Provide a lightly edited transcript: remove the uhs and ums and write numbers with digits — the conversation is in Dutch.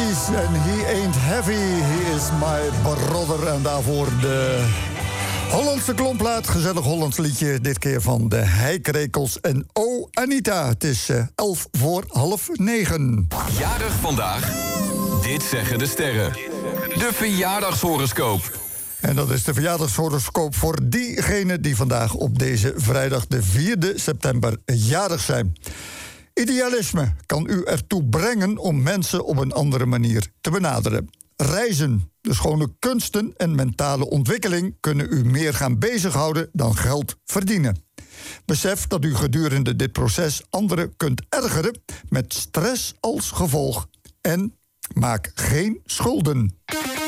Keys en He Ain't Heavy, He Is My Brother. En daarvoor de Hollandse klomplaat, gezellig Hollands liedje. Dit keer van de Heikrekels en Oh Anita. Het is 9:11. Jarig vandaag. Dit zeggen de sterren. De verjaardagshoroscoop. En dat is de verjaardagshoroscoop voor diegenen die vandaag op deze vrijdag de 4e september jarig zijn. Idealisme kan u ertoe brengen om mensen op een andere manier te benaderen. Reizen, de schone kunsten en mentale ontwikkeling kunnen u meer gaan bezighouden dan geld verdienen. Besef dat u gedurende dit proces anderen kunt ergeren met stress als gevolg. En maak geen schulden.